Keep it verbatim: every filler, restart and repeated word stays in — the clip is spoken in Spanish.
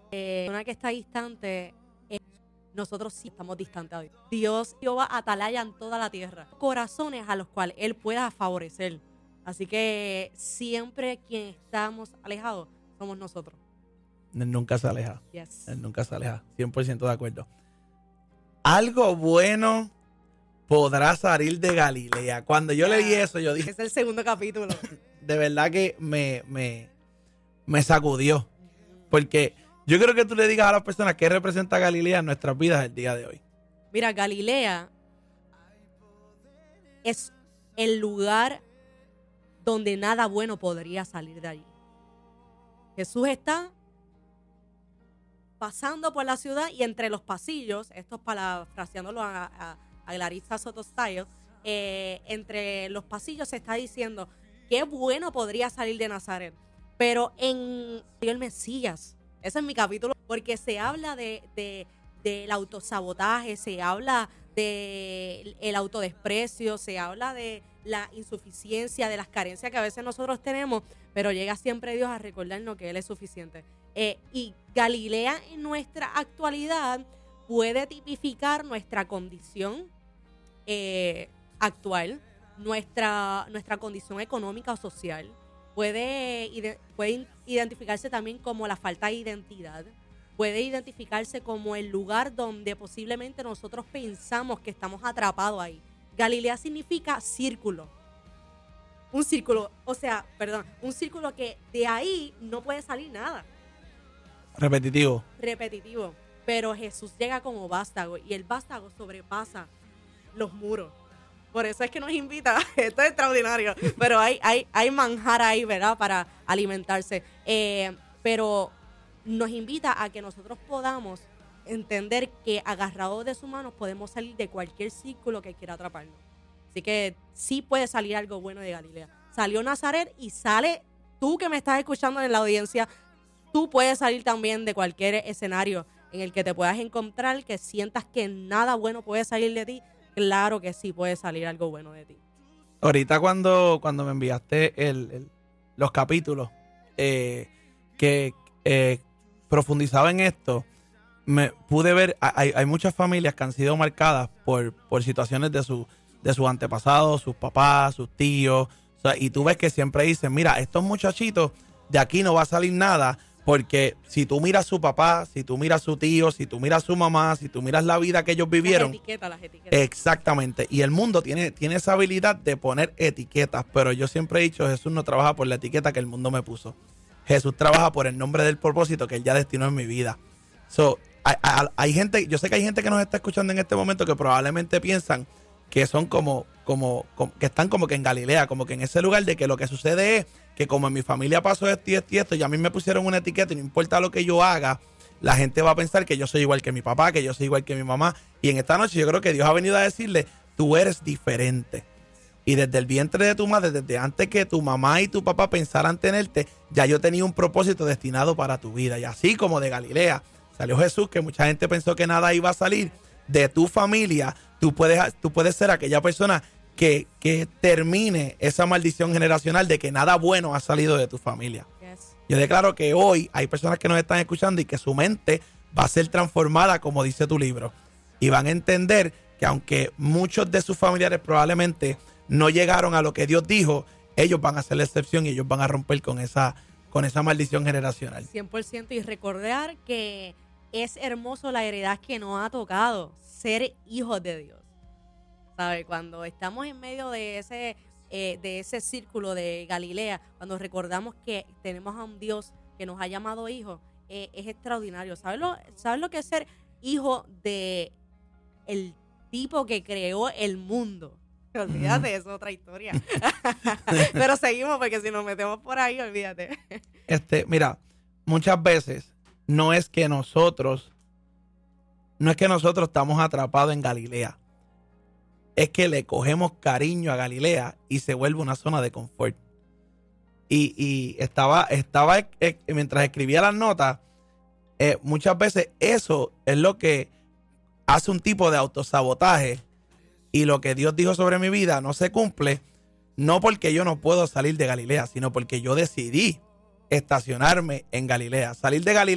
Eh, una que está distante, eh, nosotros sí estamos distantes a Dios. Dios, Jehová atalaya en toda la tierra. Corazones a los cuales Él pueda favorecer. Así que siempre quien estamos alejados somos nosotros. Él nunca se aleja. Yes. Él nunca se aleja. cien por ciento de acuerdo. Algo bueno podrá salir de Galilea. Cuando yo Yeah. leí eso, yo dije, Es el segundo capítulo. de verdad que me, me, me sacudió. Porque yo quiero que tú le digas a las personas qué representa Galilea en nuestras vidas el día de hoy. Mira, Galilea es el lugar donde nada bueno podría salir de allí. Jesús está pasando por la ciudad y entre los pasillos, esto es parafraseándolo a, a, a Clarissa Soto Style, eh, entre los pasillos se está diciendo qué bueno podría salir de Nazaret. Pero en el Mesías, ese es mi capítulo, porque se habla de, de, del autosabotaje, se habla del el autodesprecio, se habla de la insuficiencia, de las carencias que a veces nosotros tenemos, pero llega siempre Dios a recordarnos que Él es suficiente. Eh, y Galilea en nuestra actualidad puede tipificar nuestra condición eh, actual, nuestra, nuestra condición económica o social. Puede, puede identificarse también como la falta de identidad. Puede identificarse como el lugar donde posiblemente nosotros pensamos que estamos atrapados ahí. Galilea significa círculo. Un círculo, o sea, perdón, un círculo que de ahí no puede salir nada. Repetitivo. Repetitivo. Pero Jesús llega como vástago y el vástago sobrepasa los muros. Por eso es que nos invita, esto es extraordinario, pero hay, hay, hay manjar ahí, ¿verdad? Para alimentarse. Eh, pero nos invita a que nosotros podamos entender que agarrados de sus manos podemos salir de cualquier círculo que quiera atraparnos. Así que sí puede salir algo bueno de Galilea. Salió Nazaret y sale tú que me estás escuchando en la audiencia. Tú puedes salir también de cualquier escenario en el que te puedas encontrar, que sientas que nada bueno puede salir de ti. Claro que sí puede salir algo bueno de ti. Ahorita cuando, cuando me enviaste el, el, los capítulos eh, que eh, profundizaba en esto, me pude ver, hay, hay muchas familias que han sido marcadas por, por situaciones de, su, de sus antepasados, sus papás, sus tíos. O sea, y tú ves que siempre dicen, mira, estos muchachitos, de aquí no va a salir nada. Porque si tú miras a su papá, si tú miras a su tío, si tú miras a su mamá, si tú miras la vida que ellos vivieron. Las etiquetas, las etiquetas. Exactamente. Y el mundo tiene, tiene esa habilidad de poner etiquetas. Pero yo siempre he dicho, Jesús no trabaja por la etiqueta que el mundo me puso. Jesús trabaja por el nombre del propósito que Él ya destinó en mi vida. So, hay, hay, hay gente, yo sé que hay gente que nos está escuchando en este momento que probablemente piensan que son como, como, como, que están como que en Galilea, como que en ese lugar de que lo que sucede es que como en mi familia pasó esto y esto y esto, y a mí me pusieron una etiqueta y no importa lo que yo haga, la gente va a pensar que yo soy igual que mi papá, que yo soy igual que mi mamá. Y en esta noche yo creo que Dios ha venido a decirle, tú eres diferente. Y desde el vientre de tu madre, desde antes que tu mamá y tu papá pensaran tenerte, ya yo tenía un propósito destinado para tu vida. Y así como de Galilea salió Jesús, que mucha gente pensó que nada iba a salir, de tu familia, tú puedes, tú puedes ser aquella persona que, que termine esa maldición generacional de que nada bueno ha salido de tu familia. Yes. Yo declaro que hoy hay personas que nos están escuchando y que su mente va a ser transformada, como dice tu libro, y van a entender que aunque muchos de sus familiares probablemente no llegaron a lo que Dios dijo, ellos van a ser la excepción y ellos van a romper con esa, con esa maldición generacional. cien por ciento. Y recordar que es hermoso la heredad que nos ha tocado, ser hijos de Dios. ¿Sabe? Cuando estamos en medio de ese, eh, de ese círculo de Galilea, cuando recordamos que tenemos a un Dios que nos ha llamado hijos, eh, es extraordinario. ¿Sabes lo, ¿Sabes lo que es ser hijo de el tipo que creó el mundo? Olvídate, es otra historia. Pero seguimos porque si nos metemos por ahí, olvídate. Este, mira, muchas veces no es que nosotros, no es que nosotros estamos atrapados en Galilea. Es que le cogemos cariño a Galilea y se vuelve una zona de confort. Y, y estaba, estaba eh, mientras escribía las notas, eh, muchas veces eso es lo que hace un tipo de autosabotaje. Y lo que Dios dijo sobre mi vida no se cumple, no porque yo no puedo salir de Galilea, sino porque yo decidí estacionarme en Galilea. Salir de Galilea